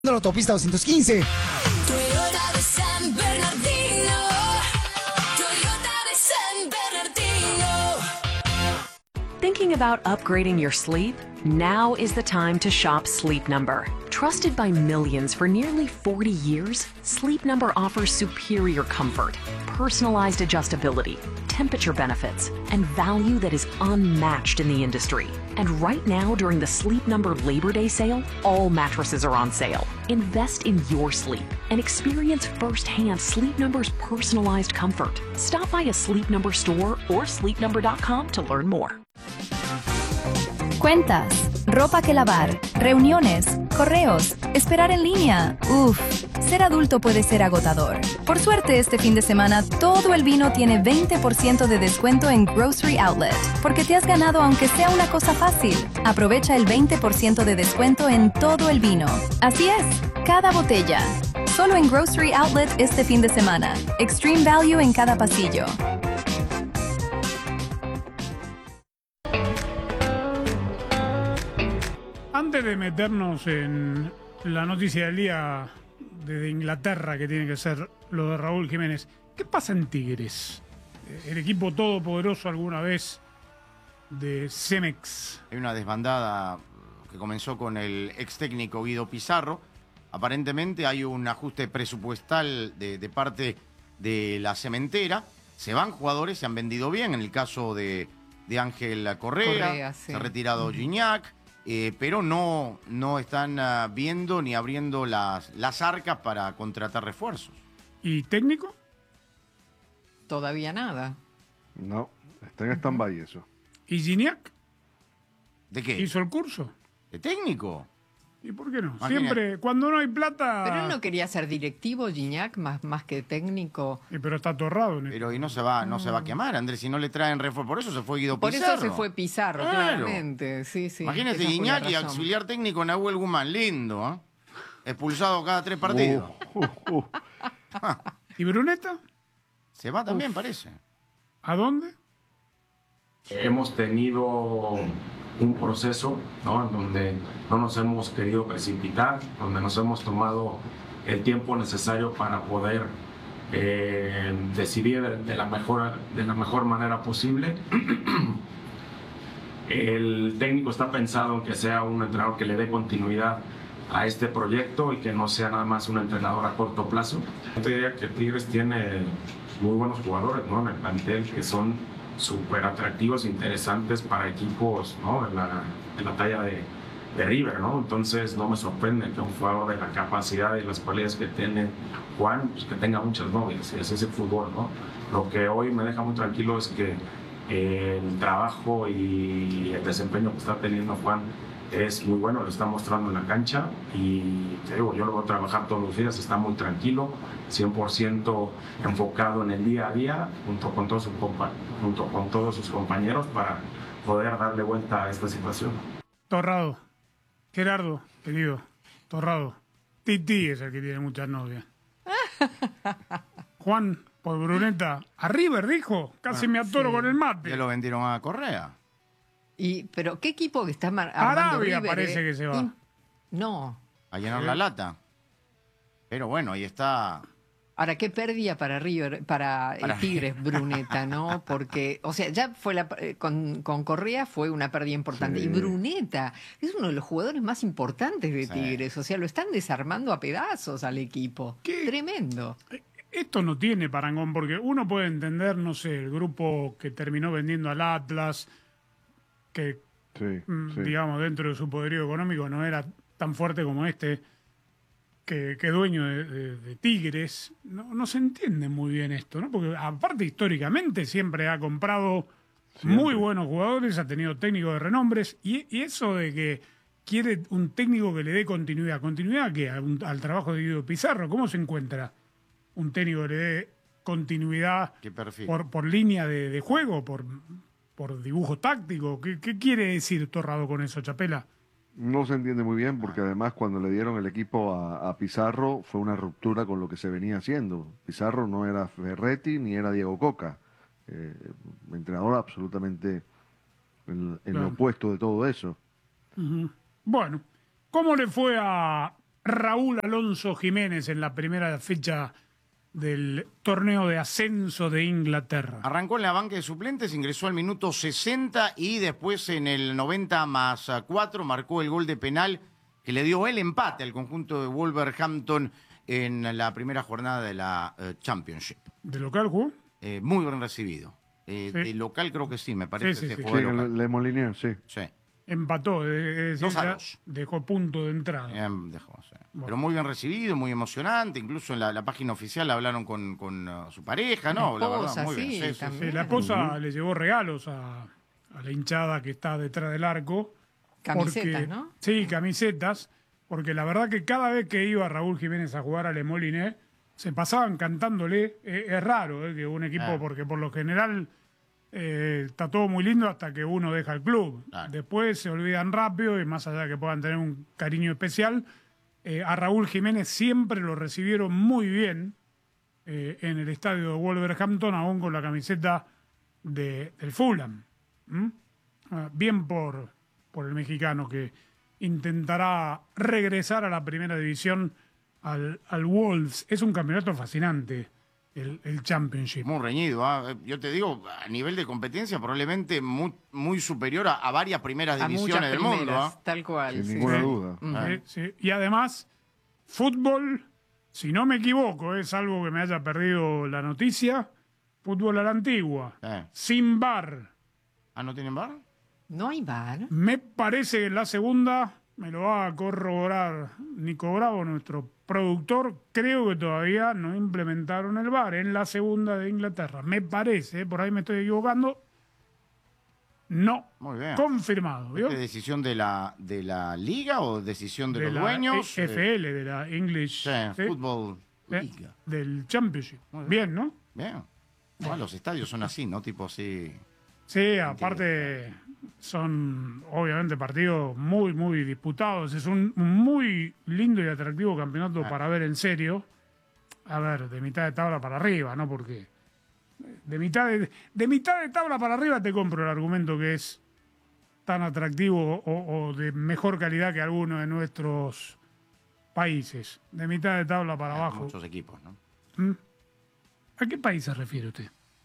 de la autopista 215. Toyota de San Bernardino. Toyota de San Bernardino. Thinking about upgrading your sleep? Now is the time to shop Sleep Number. Trusted by millions for nearly 40 years, Sleep Number offers superior comfort, personalized adjustability, temperature benefits, and value that is unmatched in the industry. And right now, during the Sleep Number Labor Day sale, all mattresses are on sale. Invest in your sleep and experience firsthand Sleep Number's personalized comfort. Stop by a Sleep Number store or sleepnumber.com to learn more. Cuentas, ropa que lavar, reuniones, correos, esperar en línea. Uf, ser adulto puede ser agotador. Por suerte, este fin de semana, todo el vino tiene 20% de descuento en Grocery Outlet, porque te has ganado aunque sea una cosa fácil. Aprovecha el 20% de descuento en todo el vino. Así es, cada botella. Solo en Grocery Outlet este fin de semana. Extreme Value en cada pasillo. Antes de meternos en la noticia del día desde Inglaterra, que tiene que ser lo de Raúl Jiménez, ¿qué pasa en Tigres? El equipo todopoderoso alguna vez de Cemex. Hay una desbandada que comenzó con el ex técnico Guido Pizarro. Aparentemente hay un ajuste presupuestal de parte de la cementera. Se van jugadores, se han vendido bien. En el caso de Ángel Correa, sí. Se ha retirado Gignac. Pero no están viendo ni abriendo las arcas para contratar refuerzos. ¿Y técnico? Todavía nada. No, está en stand-by eso. ¿Y Gignac? ¿De qué? ¿Hizo el curso? ¿De técnico? ¿Y por qué no? Imagínate. Siempre, cuando no hay plata... Pero él no quería ser directivo, Gignac, más que técnico. Pero está atorrado en esto. Pero y no se va a quemar, Andrés, si no le traen refuerzo. Por eso se fue Guido Pizarro. Por eso se fue Pizarro, Claro. claramente. Sí. Imagínate Esa fue la Gignac y razón. auxiliar técnico Nahuel Guzmán. Lindo, ¿eh? Expulsado cada 3 partidos. ¿Y Brunetta? Se va también, parece. ¿A dónde? Hemos tenido un proceso, ¿no?, en donde no nos hemos querido precipitar, donde nos hemos tomado el tiempo necesario para poder decidir de la mejor manera posible. El técnico está pensado en que sea un entrenador que le dé continuidad a este proyecto y que no sea nada más un entrenador a corto plazo. Yo te diría que Tigres tiene muy buenos jugadores, ¿no?, en el plantel, que son súper atractivos e interesantes para equipos, ¿no?, de la talla de River, ¿no? Entonces no me sorprende que un jugador de la capacidad y las cualidades que tiene Juan, pues que tenga muchas novias, y ese es el fútbol, ¿no? Lo que hoy me deja muy tranquilo es que el trabajo y el desempeño que está teniendo Juan es muy bueno, lo está mostrando en la cancha, y te digo, yo lo voy a trabajar todos los días, está muy tranquilo, 100% enfocado en el día a día, junto con todos sus compañeros, para poder darle vuelta a esta situación. Torrado. Gerardo, querido. Torrado. Titi es el que tiene muchas novias. Juan, por Brunetta. A River, dijo. Casi me atoro con el mate. Ya lo vendieron a Correa. Pero ¿qué equipo que está armando Arabia River, parece que se va. No. A llenar la lata. Pero bueno, ahí está. Ahora, qué pérdida para River, para Tigres, Brunetta, ¿no? Porque, o sea, ya fue con Correa fue una pérdida importante. Sí. Y Brunetta es uno de los jugadores más importantes de Tigres. O sea, lo están desarmando a pedazos al equipo. ¿Qué? Tremendo. Esto no tiene parangón, porque uno puede entender, no sé, el grupo que terminó vendiendo al Atlas, que, digamos, dentro de su poderío económico no era tan fuerte como este, que dueño de Tigres. No se entiende muy bien esto, ¿no? Porque aparte históricamente siempre ha comprado muy buenos jugadores, ha tenido técnicos de renombres, y eso de que quiere un técnico que le dé continuidad. ¿Continuidad qué? Al trabajo de Guido Pizarro. ¿Cómo se encuentra un técnico que le dé continuidad por línea de juego, por dibujo táctico? ¿Qué quiere decir Torrado con eso, Chapela? No se entiende muy bien, porque además cuando le dieron el equipo a Pizarro fue una ruptura con lo que se venía haciendo. Pizarro no era Ferretti ni era Diego Coca. Entrenador absolutamente en lo opuesto de todo eso. Bueno, ¿cómo le fue a Raúl Alonso Jiménez en la primera fecha del torneo de ascenso de Inglaterra. Arrancó en la banca de suplentes, ingresó al minuto 60 y después en el 90+4 marcó el gol de penal que le dio el empate al conjunto de Wolverhampton en la primera jornada de la Championship. ¿De local jugó? Muy bien recibido. Sí. De local creo que sí, me parece que Sí, jugó de local. Le Molinier, sí. Sí. Empató, es decir, 2-2. dejó punto de entrada. Dejó, sí. Pero muy bien recibido, muy emocionante. Incluso en la página oficial hablaron con su pareja, ¿no? La La verdad, esposa, muy sí, bien. también. La esposa le llevó regalos a la hinchada que está detrás del arco. Camisetas, ¿no? Sí, camisetas. Porque la verdad que cada vez que iba Raúl Jiménez a jugar a Le Moliné, se pasaban cantándole. Es raro que un equipo, porque por lo general está todo muy lindo hasta que uno deja el club. Claro. Después se olvidan rápido y más allá de que puedan tener un cariño especial, a Raúl Jiménez siempre lo recibieron muy bien en el estadio de Wolverhampton, aún con la camiseta del Fulham. Bien por el mexicano que intentará regresar a la primera división al Wolves. Es un campeonato fascinante, el Championship. Muy reñido. Yo te digo, a nivel de competencia, probablemente muy superior a varias primeras A divisiones muchas del mundo. primeras, tal cual. Sin sí. ninguna Sí. duda. Sí. Y además, fútbol, si no me equivoco, es algo que me haya perdido la noticia, fútbol a la antigua, sin VAR. ¿No tienen bar? No hay bar. Me parece que en la segunda, me lo va a corroborar Nico Bravo, nuestro productor, creo que todavía no implementaron el VAR en la segunda de Inglaterra. Me parece, por ahí me estoy equivocando. No, Muy bien. confirmado. ¿Vio? ¿Es decisión de la liga o decisión de los la dueños? FL, de la English ¿sí? Fútbol Liga. Del Championship. Bien, ¿no? Bien. Los estadios son así, ¿no? Tipo así. Sí, aparte son obviamente partidos muy, muy disputados. Es un muy lindo y atractivo campeonato para ver en serio. A ver, de mitad de tabla para arriba, ¿no? Porque de mitad de tabla para arriba te compro el argumento que es tan atractivo o de mejor calidad que alguno de nuestros países. De mitad de tabla para abajo. Muchos equipos, ¿no? ¿A qué país se refiere usted?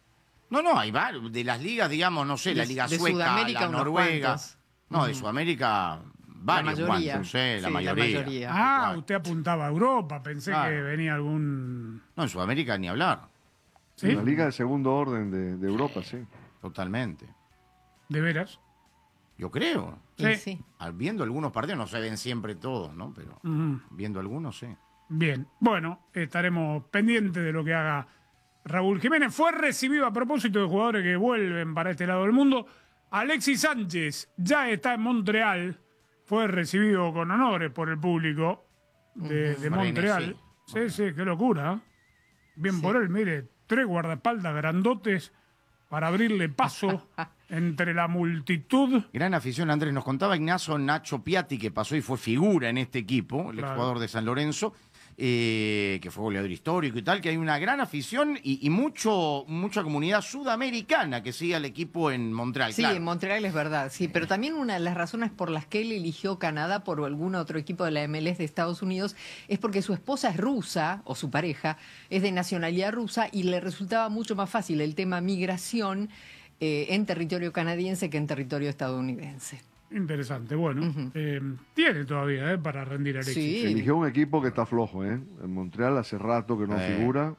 No, hay varios. De las ligas, digamos, no sé, la Liga de Sueca, Sudamérica, la unos Noruega. cuantos. No, de Sudamérica, varios. La mayoría. ¿Cuántos? Sí, la Sí, mayoría. Ah, usted apuntaba a Europa. Pensé Claro. que venía algún... No, en Sudamérica ni hablar. ¿Sí? La liga de segundo orden de Europa, sí. Totalmente. ¿De veras? Yo creo. Y Sí. sí. Viendo algunos partidos, no se ven siempre todos, ¿no? Pero viendo algunos, sí. Bien, bueno, estaremos pendientes de lo que haga Raúl Jiménez. Fue recibido a propósito de jugadores que vuelven para este lado del mundo. Alexis Sánchez ya está en Montreal. Fue recibido con honores por el público de Montreal. Sí, qué locura. ¿Eh? Bien por él, mire, 3 guardaespaldas grandotes para abrirle paso entre la multitud. Gran afición, Andrés. Nos contaba Ignacio Nacho Piatti, que pasó y fue figura en este equipo, el exjugador de San Lorenzo, que fue goleador histórico y tal, que hay una gran afición y mucha comunidad sudamericana que sigue al equipo en Montreal. Sí, claro. en Montreal es verdad, sí, pero también una de las razones por las que él eligió Canadá por algún otro equipo de la MLS de Estados Unidos es porque su esposa es rusa, o su pareja, es de nacionalidad rusa y le resultaba mucho más fácil el tema migración en territorio canadiense que en territorio estadounidense. Interesante, bueno. Tiene todavía para rendir Alexis. Sí. Eligió un equipo que está flojo, ¿eh? En Montreal hace rato que no figura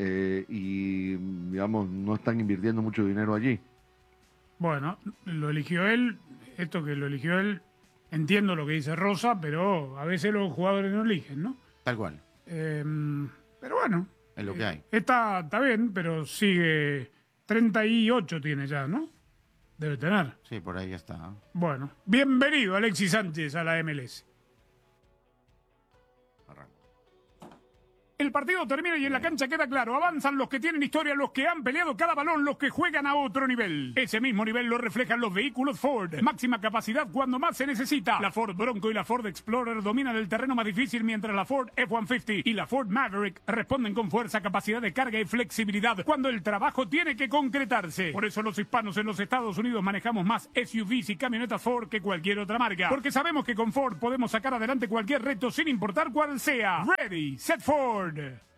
y, digamos, no están invirtiendo mucho dinero allí. Bueno, lo eligió él. Esto que lo eligió él, entiendo lo que dice Rosa, pero a veces los jugadores no eligen, ¿no? Tal cual. Pero bueno. Es lo que hay. Está bien, pero sigue. 38 tiene ya, ¿no? Debe tener. Sí, por ahí está. Bueno, bienvenido Alexis Sánchez a la MLS. Arranco. El partido termina y en la cancha queda claro. Avanzan los que tienen historia, los que han peleado cada balón, los que juegan a otro nivel. Ese mismo nivel lo reflejan los vehículos Ford. Máxima capacidad cuando más se necesita. La Ford Bronco y la Ford Explorer dominan el terreno más difícil, mientras la Ford F-150 y la Ford Maverick responden con fuerza, capacidad de carga y flexibilidad cuando el trabajo tiene que concretarse. Por eso los hispanos en los Estados Unidos manejamos más SUVs y camionetas Ford que cualquier otra marca. Porque sabemos que con Ford podemos sacar adelante cualquier reto sin importar cuál sea. Ready, set Ford.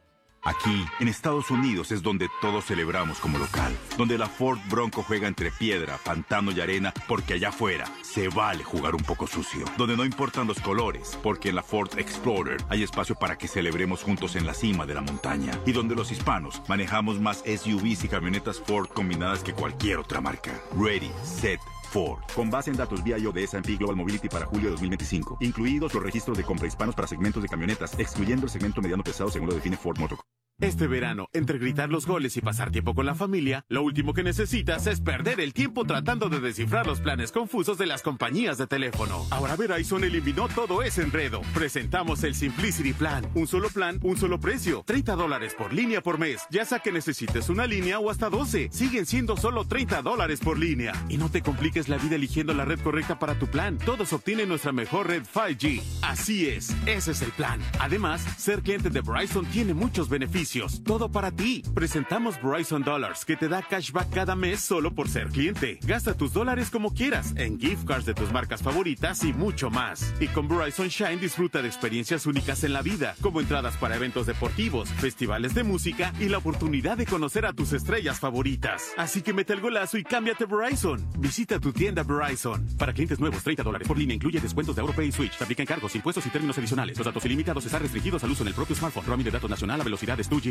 Aquí, en Estados Unidos, es donde todos celebramos como local. Donde la Ford Bronco juega entre piedra, pantano y arena, porque allá afuera se vale jugar un poco sucio. Donde no importan los colores, porque en la Ford Explorer hay espacio para que celebremos juntos en la cima de la montaña. Y donde los hispanos manejamos más SUVs y camionetas Ford combinadas que cualquier otra marca. Ready, set, Ford. Con base en datos BIO de S&P Global Mobility para julio de 2025. Incluidos los registros de compra hispanos para segmentos de camionetas, excluyendo el segmento mediano pesado según lo define Ford Motor. Este verano, entre gritar los goles y pasar tiempo con la familia, lo último que necesitas es perder el tiempo tratando de descifrar los planes confusos de las compañías de teléfono. Ahora Verizon eliminó todo ese enredo. Presentamos el Simplicity Plan. Un solo plan, un solo precio. $30 por línea por mes. Ya sea que necesites una línea o hasta 12. Siguen siendo solo $30 por línea. Y no te compliques la vida eligiendo la red correcta para tu plan. Todos obtienen nuestra mejor red 5G. Así es, ese es el plan. Además, ser cliente de Verizon tiene muchos beneficios. Todo para ti. Presentamos Verizon Dollars, que te da cashback cada mes solo por ser cliente. Gasta tus dólares como quieras, en gift cards de tus marcas favoritas y mucho más. Y con Verizon Shine disfruta de experiencias únicas en la vida, como entradas para eventos deportivos, festivales de música y la oportunidad de conocer a tus estrellas favoritas. Así que mete el golazo y cámbiate Verizon. Visita tu tienda Verizon. Para clientes nuevos, $30 por línea incluye descuentos de AuroPay y Switch. Se aplican cargos, impuestos y términos adicionales. Los datos ilimitados están restringidos al uso en el propio smartphone. Roaming de datos nacional a velocidades 2G.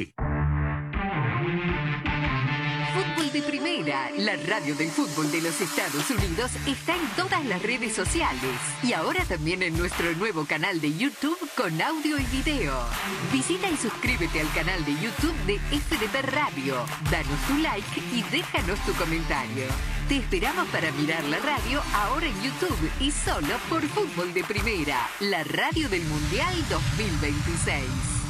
Fútbol de Primera, la radio del fútbol de los Estados Unidos, está en todas las redes sociales y ahora también en nuestro nuevo canal de YouTube con audio y video. Visita y suscríbete al canal de YouTube de FDP Radio. Danos tu like y déjanos tu comentario. Te esperamos para mirar la radio ahora en YouTube y solo por Fútbol de Primera, la radio del Mundial 2026.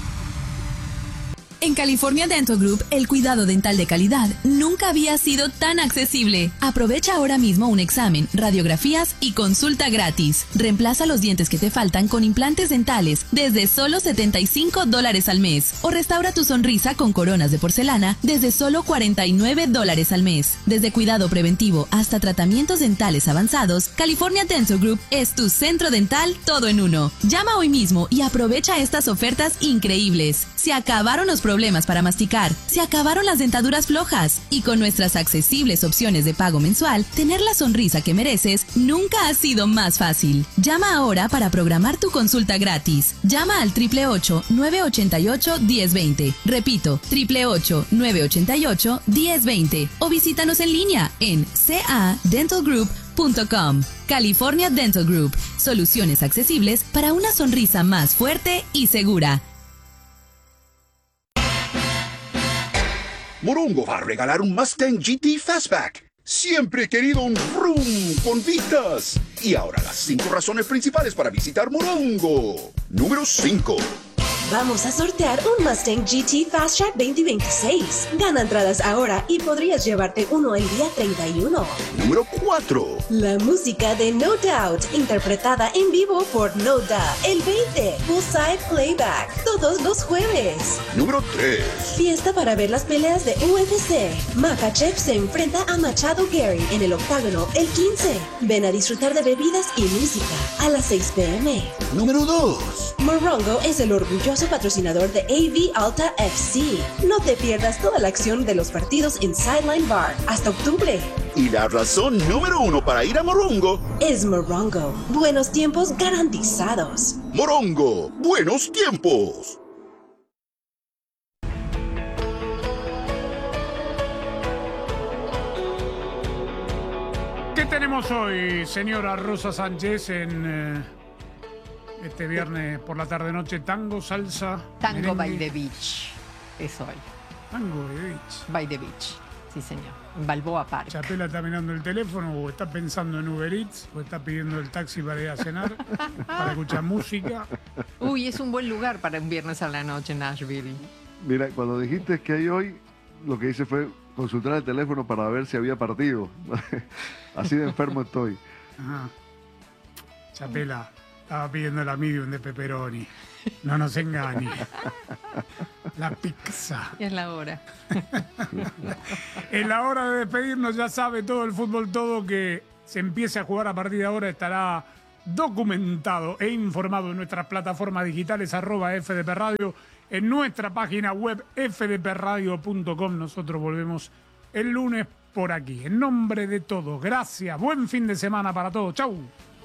En California Dental Group, el cuidado dental de calidad nunca había sido tan accesible. Aprovecha ahora mismo un examen, radiografías y consulta gratis. Reemplaza los dientes que te faltan con implantes dentales desde solo $75 al mes. O restaura tu sonrisa con coronas de porcelana desde solo $49 al mes. Desde cuidado preventivo hasta tratamientos dentales avanzados, California Dental Group es tu centro dental todo en uno. Llama hoy mismo y aprovecha estas ofertas increíbles. Se acabaron los problemas para masticar, se acabaron las dentaduras flojas y con nuestras accesibles opciones de pago mensual, tener la sonrisa que mereces nunca ha sido más fácil. Llama ahora para programar tu consulta gratis. Llama al 888-988-1020. Repito, 888-988-1020 o visítanos en línea en cadentalgroup.com. California Dental Group. Soluciones accesibles para una sonrisa más fuerte y segura. Morongo va a regalar un Mustang GT Fastback. Siempre he querido un Vroom con vistas. Y ahora las 5 razones principales para visitar Morongo. Número 5. Vamos a sortear un Mustang GT Fast Track 2026. Gana entradas ahora y podrías llevarte uno el día 31. Número 4. La música de No Doubt, interpretada en vivo por No Doubt, el 20. Poolside Playback, todos los jueves. Número 3. Fiesta para ver las peleas de UFC. Makhachev se enfrenta a Machado Gary en el octágono el 15. Ven a disfrutar de bebidas y música a las 6 p.m. Número 2. Morongo es el orgulloso patrocinador de AV Alta FC. No te pierdas toda la acción de los partidos en Sideline Bar hasta octubre. Y la razón número 1 para ir a Morongo es Morongo. Buenos tiempos garantizados. Morongo, buenos tiempos. ¿Qué tenemos hoy, señora Rosa Sánchez, en este viernes por la tarde-noche? Tango, salsa, Tango merengue. by the beach es hoy. Tango by the beach. By the beach, sí señor. Balboa Park. Chapela está mirando el teléfono o está pensando en Uber Eats o está pidiendo el taxi para ir a cenar, para escuchar música. Uy, es un buen lugar para un viernes a la noche en Nashville. Mira, cuando dijiste que hay hoy, lo que hice fue consultar el teléfono para ver si había partido. Así de enfermo estoy. Ajá. Chapela estaba pidiendo la medium de pepperoni. No nos engañe. La pizza. Es la hora. Es la hora de despedirnos, ya sabe todo el fútbol, todo que se empiece a jugar a partir de ahora estará documentado e informado en nuestras plataformas digitales @FDP Radio, en nuestra página web fdpradio.com. Nosotros volvemos el lunes por aquí. En nombre de todos, gracias. Buen fin de semana para todos. Chau.